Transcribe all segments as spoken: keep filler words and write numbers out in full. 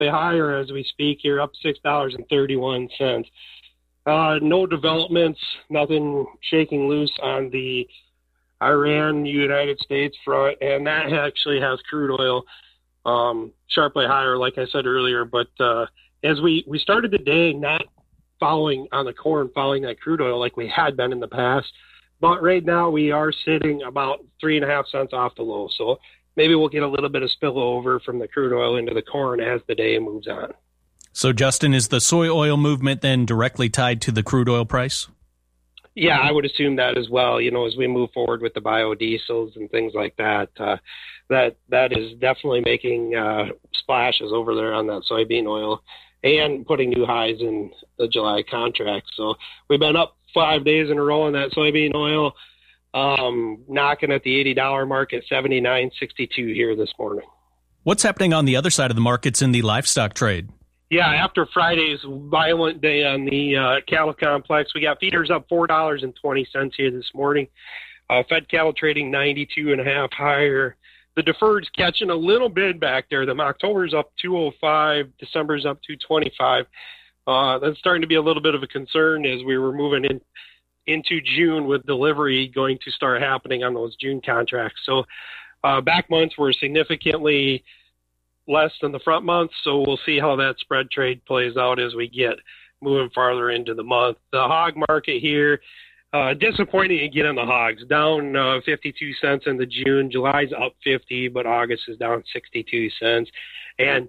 sharply higher as we speak here, up six dollars and thirty-one cents. Uh, no developments, nothing shaking loose on the Iran, United States front, and that actually has crude oil um, sharply higher, like I said earlier. But uh, as we, we started the day not following on the corn, following that crude oil like we had been in the past, but right now we are sitting about three and a half cents off the low. So maybe we'll get a little bit of spillover from the crude oil into the corn as the day moves on. So, Justin, is the soy oil movement then directly tied to the crude oil price? Yeah, I would assume that as well. You know, as we move forward with the biodiesels and things like that, uh, that that is definitely making uh, splashes over there on that soybean oil and putting new highs in the July contract. So we've been up five days in a row on that soybean oil, um, knocking at the eighty dollars mark at seventy-nine sixty-two here this morning. What's happening on the other side of the markets in the livestock trade? Yeah, after Friday's violent day on the uh, cattle complex, we got feeders up four dollars and twenty cents here this morning. Uh, fed cattle trading ninety-two and a half higher. The deferred's catching a little bid back there. The October's up two oh five, December's up two twenty-five. Uh, that's starting to be a little bit of a concern as we were moving in into June with delivery going to start happening on those June contracts. So uh, back months were significantly less than the front months, so we'll see how that spread trade plays out as we get moving farther into the month. The hog market here, uh, disappointing again on the hogs, down uh, fifty-two cents in the June. July's up fifty, but August is down sixty-two cents. And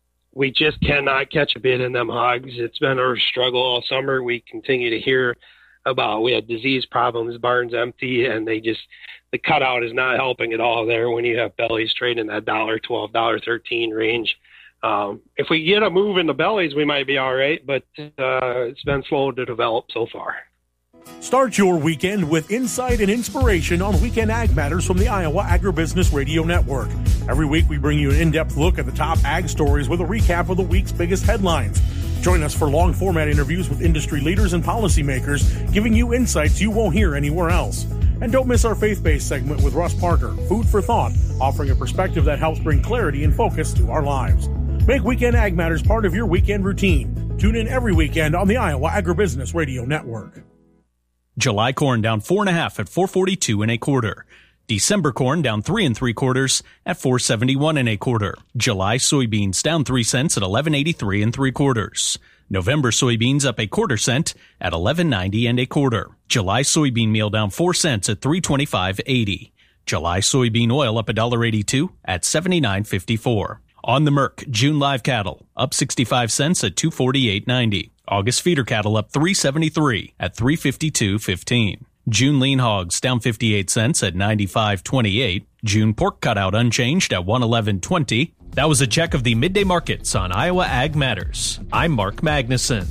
we just cannot catch a bid in them hogs. It's been our struggle all summer. We continue to hear about, we had disease problems, barns empty, and they just, the cutout is not helping at all there when you have bellies trading that one dollar twelve, one dollar thirteen range. Um, if we get a move in the bellies, we might be all right, but uh, it's been slow to develop so far. Start your weekend with insight and inspiration on Weekend Ag Matters from the Iowa Agribusiness Radio Network. Every week we bring you an in-depth look at the top ag stories with a recap of the week's biggest headlines. Join us for long-format interviews with industry leaders and policymakers, giving you insights you won't hear anywhere else. And don't miss our faith-based segment with Russ Parker, Food for Thought, offering a perspective that helps bring clarity and focus to our lives. Make Weekend Ag Matters part of your weekend routine. Tune in every weekend on the Iowa Agribusiness Radio Network. July corn down four and a half at four forty-two and a quarter. December corn down three and three quarters at four seventy-one and a quarter. July soybeans down three cents at eleven eighty-three and three quarters. November soybeans up a quarter cent at eleven ninety and a quarter. July soybean meal down four cents at three twenty-five eighty. July soybean oil up one dollar eighty-two at seventy-nine fifty-four. On the Merc, June live cattle up sixty-five cents at two forty-eight ninety. August feeder cattle up three seventy-three at three fifty-two fifteen. June lean hogs down fifty-eight cents at ninety-five twenty-eight. June pork cutout unchanged at one eleven twenty. That was a check of the midday markets on Iowa Ag Matters. I'm Mark Magnuson.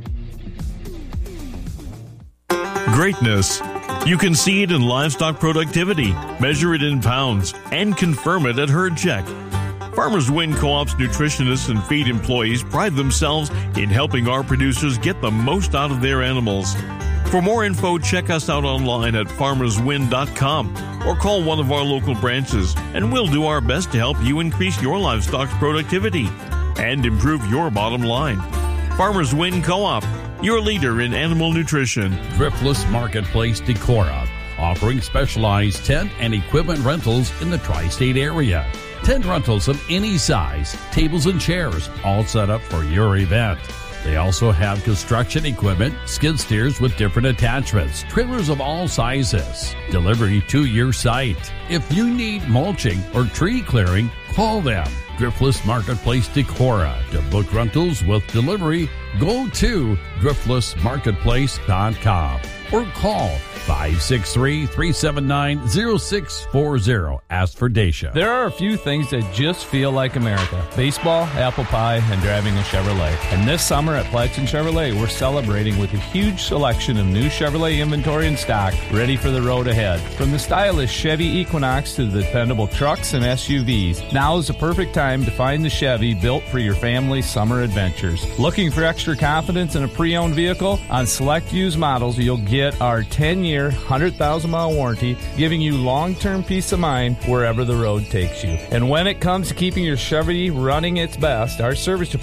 Greatness. You can see it in livestock productivity, measure it in pounds, and confirm it at Herd Check. Farmers Win Co-op's nutritionists and feed employees pride themselves in helping our producers get the most out of their animals. For more info, check us out online at farmers win dot com or call one of our local branches, and we'll do our best to help you increase your livestock's productivity and improve your bottom line. Farmers Win Co-op, your leader in animal nutrition. Thriftless Marketplace Decorah, offering specialized tent and equipment rentals in the tri-state area. Tent rentals of any size, tables and chairs, all set up for your event. They also have construction equipment, skid steers with different attachments, trailers of all sizes, delivery to your site. If you need mulching or tree clearing, call them. Thriftless Marketplace Decorah. To book rentals with delivery, go to thriftless marketplace dot com or call five six three, three seven nine, zero six four zero. Ask for Dacia. There are a few things that just feel like America. Baseball, apple pie, and driving a Chevrolet. And this summer at Pladsen Chevrolet, we're celebrating with a huge selection of new Chevrolet inventory and stock ready for the road ahead. From the stylish Chevy Equinox to the dependable trucks and S U Vs, now is the perfect time to find the Chevy built for your family's summer adventures. Looking for extra confidence in a pre-owned vehicle? On select used models, you'll get get our ten-year, one hundred thousand mile warranty, giving you long-term peace of mind wherever the road takes you. And when it comes to keeping your Chevy running its best, our service